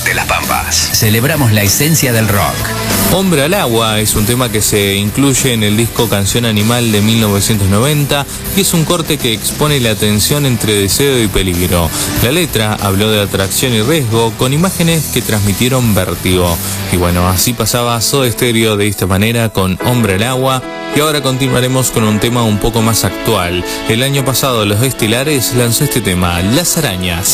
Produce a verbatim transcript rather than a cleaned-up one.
de las Pampas. Celebramos la esencia del rock. Hombre al agua es un tema que se incluye en el disco Canción Animal de mil novecientos noventa y es un corte que expone la tensión entre deseo y peligro. La letra habló de atracción y riesgo con imágenes que transmitieron vértigo. Y bueno, así pasaba Soda Stereo de esta manera con Hombre al agua. Y ahora continuaremos con un tema un poco más actual. El año pasado Los Estelares lanzó este tema, Las Arañas.